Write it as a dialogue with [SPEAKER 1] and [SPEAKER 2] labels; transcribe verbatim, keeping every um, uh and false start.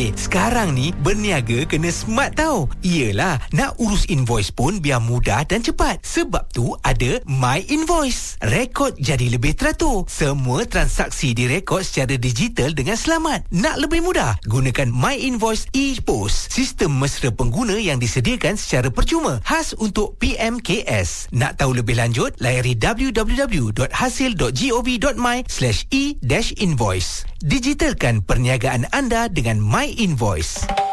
[SPEAKER 1] Eh, sekarang ni berniaga kena smart tau. Iyalah, nak urus invoice pun biar mudah dan cepat. Sebab tu ada My Invoice. Rekod jadi lebih teratur. Semua transaksi direkod secara digital dengan selamat. Nak lebih mudah? Gunakan My Invoice ePOS. Sistem mesra pengguna yang disediakan secara percuma. Khas untuk P M K S. Nak tahu lebih lanjut? Layari w w w dot hasil dot gov dot my slash e dash invoice. Digitalkan perniagaan anda dengan My Invoice.